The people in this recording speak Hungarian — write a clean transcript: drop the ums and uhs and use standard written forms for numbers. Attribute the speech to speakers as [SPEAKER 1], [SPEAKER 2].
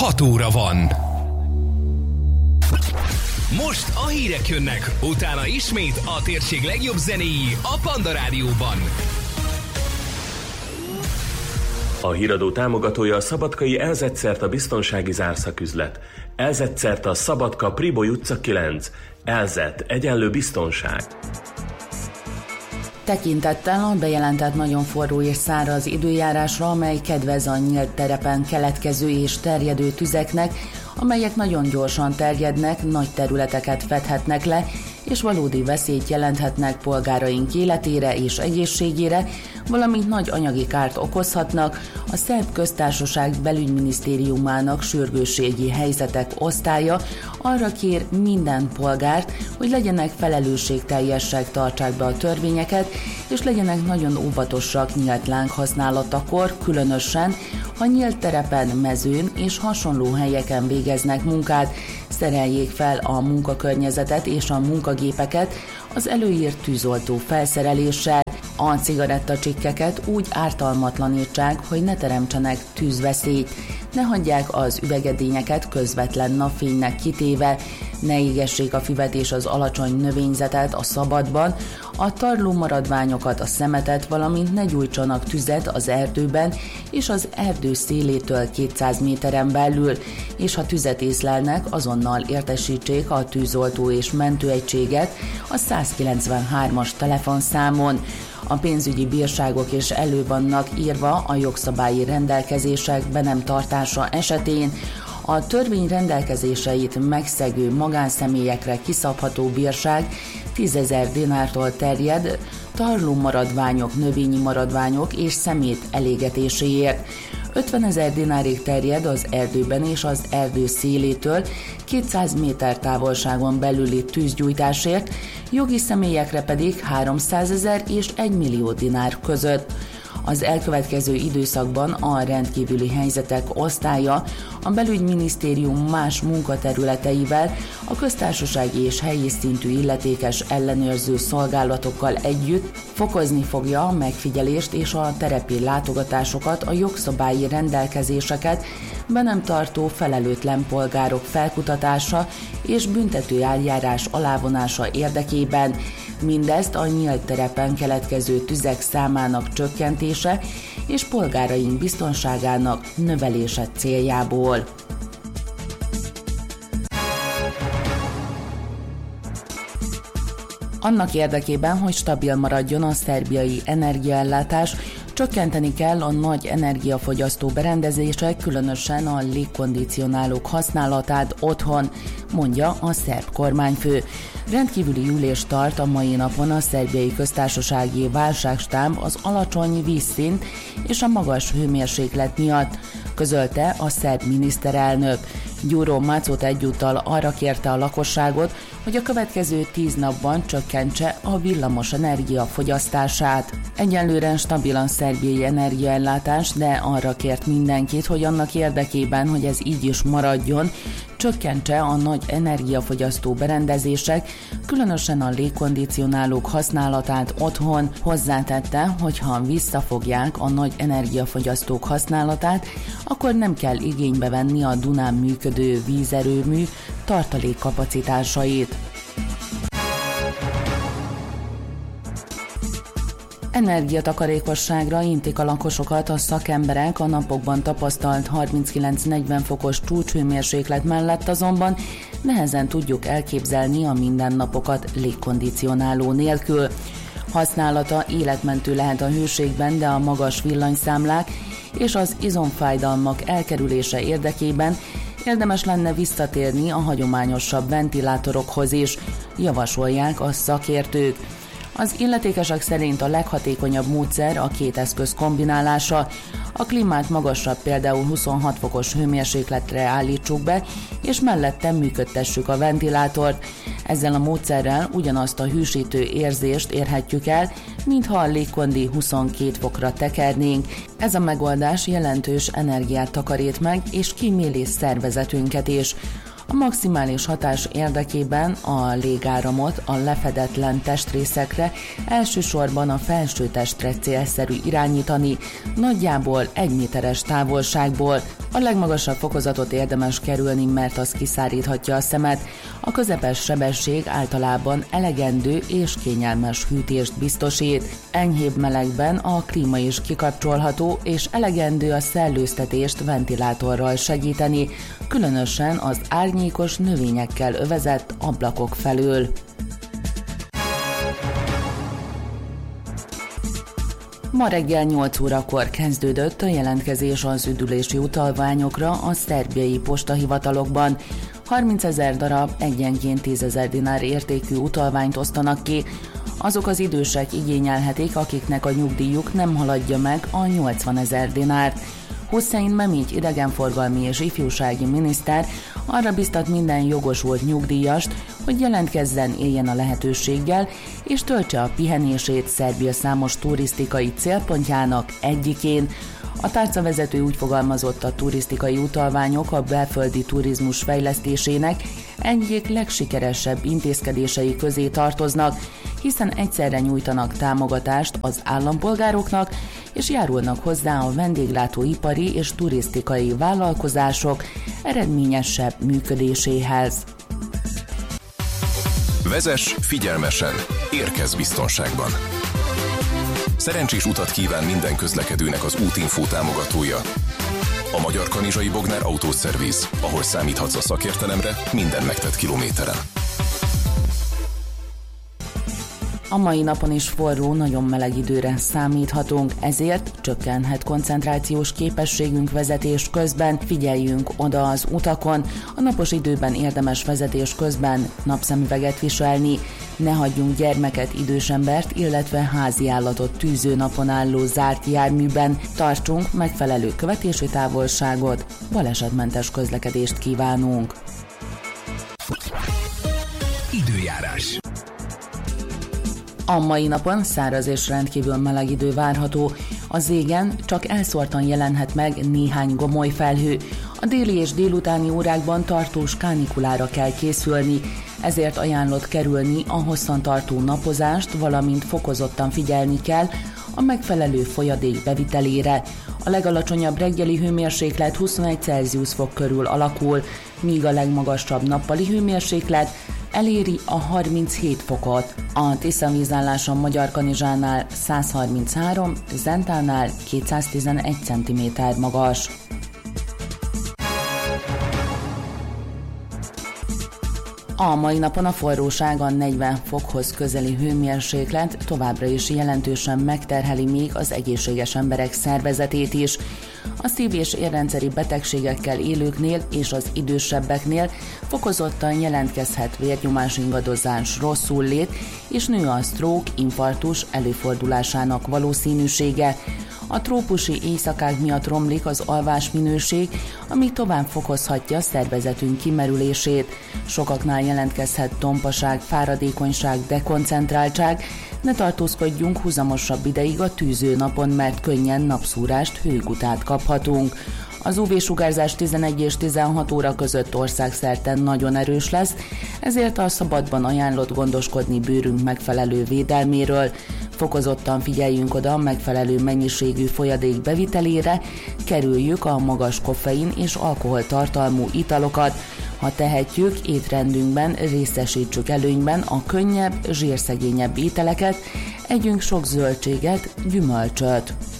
[SPEAKER 1] 6 óra van. Most a hírek jönnek, utána ismét a térség legjobb zenéi a Panda Rádióban.
[SPEAKER 2] A híradó támogatója a szabadkai Elzetszerta biztonsági zárszaküzlet. Elzetszerta Szabadka Priboly utca 9. Elzet egyenlő biztonság.
[SPEAKER 3] Tekintettel a bejelentett nagyon forró és száraz időjárásra, amely kedvez a nyílt terepen keletkező és terjedő tüzeknek, amelyek nagyon gyorsan terjednek, nagy területeket fedhetnek le, és valódi veszélyt jelenthetnek polgáraink életére és egészségére, valamint nagy anyagi kárt okozhatnak, a Szerb Köztársaság Belügyminisztériumának sürgősségi helyzetek osztálya arra kér minden polgárt, hogy legyenek felelősségteljesek, tartsák be a törvényeket, és legyenek nagyon óvatosak nyílt láng használatakor, különösen, ha nyílt terepen, mezőn és hasonló helyeken végeznek munkát, szereljék fel a munkakörnyezetet és a munkagépeket az előírt tűzoltó felszereléssel. A cigarettacsikkeket úgy ártalmatlanítsák, hogy ne teremtsenek tűzveszélyt, ne hagyják az üvegedényeket közvetlen napfénynek kitéve, ne égessék a füvet és az alacsony növényzetet a szabadban, a tarló maradványokat, a szemetet, valamint ne gyújtsanak tüzet az erdőben és az erdő szélétől 200 méteren belül, és ha tüzet észlelnek, azonnal értesítsék a tűzoltó és mentőegységet a 193-as telefonszámon. A pénzügyi bírságok is elő vannak írva a jogszabályi rendelkezések be nem tartása esetén. A törvény rendelkezéseit megszegő magánszemélyekre kiszabható bírság 10 000 dinártól terjed tarló maradványok, növényi maradványok és szemét elégetéséért. 50 000 dinárig terjed az erdőben és az erdő szélétől 200 méter távolságon belüli tűzgyújtásért, jogi személyekre pedig 300 000 és 1 millió dinár között. Az elkövetkező időszakban a rendkívüli helyzetek osztálya a belügyminisztérium más munkaterületeivel, a köztársasági és helyi szintű illetékes ellenőrző szolgálatokkal együtt fokozni fogja a megfigyelést és a terepi látogatásokat, a jogszabályi rendelkezéseket, be nem tartó felelőtlen polgárok felkutatása és büntető eljárás alávonása érdekében. Mindezt a nyílt terepen keletkező tüzek számának csökkentése és polgáraink biztonságának növelése céljából. Annak érdekében, hogy stabil maradjon a szerbiai energiaellátás, csökkenteni kell a nagy energiafogyasztó berendezések, különösen a légkondicionálók használatát otthon, mondja a szerb kormányfő. Rendkívüli ülést tart a mai napon a Szerbiai Köztársasági Válságstáb az alacsony vízszint és a magas hőmérséklet miatt, közölte a szerb miniszterelnök. Gyuro Mácot egyúttal arra kérte a lakosságot, hogy a következő 10 napban csökkentse a villamos energia fogyasztását. Egyelőre stabilan szerbiai energiaellátás, de arra kért mindenkit, hogy annak érdekében, hogy ez így is maradjon, csökkentse a nagy energiafogyasztó berendezések, különösen a légkondicionálók használatát otthon. Hozzátette, hogy ha visszafogják a nagy energiafogyasztók használatát, akkor nem kell igénybe venni a Dunán működő vízerőmű tartalékkapacitásait. Energiatakarékosságra intik a lakosokat a szakemberek, a napokban tapasztalt 39-40 fokos csúcshőmérséklet mellett azonban nehezen tudjuk elképzelni a mindennapokat légkondicionáló nélkül. Használata életmentő lehet a hőségben, de a magas villanyszámlák és az izomfájdalmak elkerülése érdekében érdemes lenne visszatérni a hagyományosabb ventilátorokhoz is, javasolják a szakértők. Az illetékesek szerint a leghatékonyabb módszer a két eszköz kombinálása. A klímát magasabb, például 26 fokos hőmérsékletre állítsuk be, és mellette működtessük a ventilátort. Ezzel a módszerrel ugyanazt a hűsítő érzést érhetjük el, mintha a légkondi 22 fokra tekernénk. Ez a megoldás jelentős energiát takarít meg, és kíméli szervezetünket is. A maximális hatás érdekében a légáramot a lefedetlen testrészekre, elsősorban a felső testre célszerű irányítani, nagyjából 1 méteres távolságból, A legmagasabb fokozatot érdemes kerülni, mert az kiszáríthatja a szemet. A közepes sebesség általában elegendő és kényelmes hűtést biztosít. Enyhébb melegben a klíma is kikapcsolható, és elegendő a szellőztetést ventilátorral segíteni, különösen az árnyékos növényekkel övezett ablakok felől. Ma reggel 8 órakor kezdődött a jelentkezés az üdülési utalványokra a szerbiai postahivatalokban. 30 000 darab egyenként 10 000 dinár értékű utalványt osztanak ki. Azok az idősek igényelhetik, akiknek a nyugdíjuk nem haladja meg a 80 000 dinárt. Hussein Memić idegenforgalmi és ifjúsági miniszter arra biztat minden jogosult nyugdíjast, hogy jelentkezzen, éljen a lehetőséggel, és töltse a pihenését Szerbia számos turisztikai célpontjának egyikén. A tárcavezető úgy fogalmazott, a turisztikai utalványok a belföldi turizmus fejlesztésének egyik legsikeresebb intézkedései közé tartoznak, hiszen egyszerre nyújtanak támogatást az állampolgároknak, és járulnak hozzá a vendéglátóipari és turisztikai vállalkozások eredményesebb működéséhez.
[SPEAKER 4] Vezess figyelmesen, érkezz biztonságban. Szerencsés utat kíván minden közlekedőnek az Útinfo támogatója. A Magyar Kanizsai Bognár Autószerviz, ahol számíthatsz a szakértelemre minden megtett kilométeren.
[SPEAKER 3] A mai napon is forró, nagyon meleg időre számíthatunk, ezért csökkenhet koncentrációs képességünk vezetés közben, figyeljünk oda az utakon, a napos időben érdemes vezetés közben napszemüveget viselni, ne hagyjunk gyermeket, idősembert, illetve háziállatot tűzőnapon álló zárt járműben, tartsunk megfelelő követési távolságot, balesetmentes közlekedést kívánunk.
[SPEAKER 1] Időjárás.
[SPEAKER 3] A mai napon száraz és rendkívül meleg idő várható. Az égen csak elszórtan jelenhet meg néhány gomoly felhő. A déli és délutáni órákban tartós kánikulára kell készülni, ezért ajánlott kerülni a hosszantartó napozást, valamint fokozottan figyelni kell a megfelelő folyadék bevitelére. A legalacsonyabb reggeli hőmérséklet 21 Celsius fok körül alakul, míg a legmagasabb nappali hőmérséklet eléri a 37 fokot. A Tiszavízálláson Magyarkanizsánál 133, Zentánál 211 cm magas. A mai napon a forróság, a 40 fokhoz közeli hőmérséklet továbbra is jelentősen megterheli még az egészséges emberek szervezetét is. A szív- és érrendszeri betegségekkel élőknél és az idősebbeknél fokozottan jelentkezhet vérnyomás ingadozás, rosszullét, és nő a stroke, infarktus előfordulásának valószínűsége. A trópusi éjszakák miatt romlik az alvásminőség, ami tovább fokozhatja szervezetünk kimerülését. Sokaknál jelentkezhet tompaság, fáradékonyság, dekoncentráltság. Ne tartózkodjunk húzamosabb ideig a tűzőnapon, mert könnyen napszúrást, hőgutát kaphatunk. Az UV-sugárzás 11 és 16 óra között országszerte nagyon erős lesz, ezért a szabadban ajánlott gondoskodni bőrünk megfelelő védelméről. Fokozottan figyeljünk oda a megfelelő mennyiségű folyadék bevitelére, kerüljük a magas koffein és alkoholtartalmú italokat. Ha tehetjük, étrendünkben részesítsük előnyben a könnyebb, zsírszegényebb ételeket, együnk sok zöldséget, gyümölcsöt.